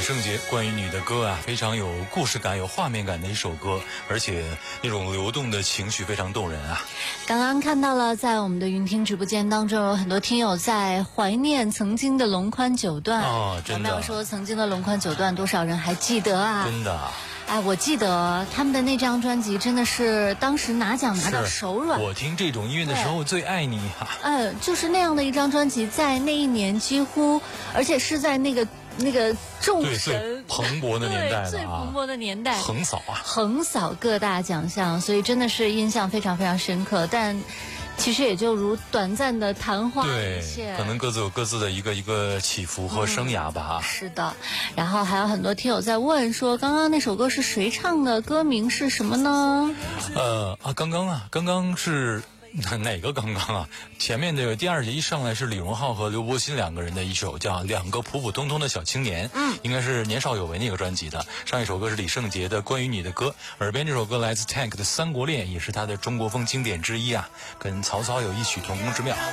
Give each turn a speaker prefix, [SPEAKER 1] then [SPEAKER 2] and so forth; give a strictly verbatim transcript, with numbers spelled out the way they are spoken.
[SPEAKER 1] 圣杰关于你的歌啊，非常有故事感、有画面感的一首歌，而且那种流动的情绪非常动人啊。
[SPEAKER 2] 刚刚看到了，在我们的云听直播间当中，有很多听友在怀念曾经的龙宽九段。
[SPEAKER 1] 哦，真的。
[SPEAKER 2] 有没有说曾经的龙宽九段，多少人还记得啊？
[SPEAKER 1] 真的。
[SPEAKER 2] 哎，我记得他们的那张专辑真的是当时拿奖拿到手软。
[SPEAKER 1] 我听这种音乐的时候最爱你哈、啊。
[SPEAKER 2] 嗯，就是那样的一张专辑，在那一年几乎，而且是在那个那个众神
[SPEAKER 1] 蓬勃的年代了、啊、
[SPEAKER 2] 最蓬勃的年代，
[SPEAKER 1] 横扫啊，
[SPEAKER 2] 横扫各大奖项，所以真的是印象非常非常深刻。但其实也就如短暂的昙花一现，
[SPEAKER 1] 对，可能各自有各自的一个一个起伏和生涯吧、
[SPEAKER 2] 嗯。是的，然后还有很多听友在问说，刚刚那首歌是谁唱的？歌名是什么呢？
[SPEAKER 1] 呃啊，刚刚啊，刚刚是。哪个刚刚啊？前面这个第二节一上来是李荣浩和刘柏辛两个人的一首叫《两个普普通通的小青年》，嗯，应该是年少有为那个专辑的。上一首歌是李圣杰的《关于你的歌》，耳边这首歌来自 Tank 的《三国恋》，也是他的中国风经典之一啊，跟曹操有异曲同工之妙。